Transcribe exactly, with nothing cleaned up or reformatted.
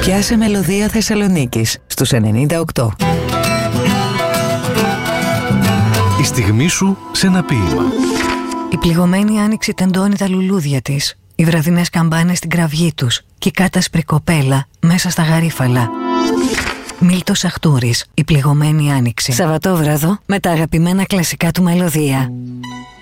Πιάσε μελωδία Θεσσαλονίκης στους ενενήντα οκτώ. Η στιγμή σου σε ένα ποίημα. Η πληγωμένη άνοιξη τεντώνει τα λουλούδια της, οι βραδινές καμπάνες στην κραυγή τους και η κάτασπρη κοπέλα μέσα στα γαρίφαλα. Μίλτος Αχτούρης, η πληγωμένη άνοιξη. Σαββατόβραδο με τα αγαπημένα κλασικά του μελωδία.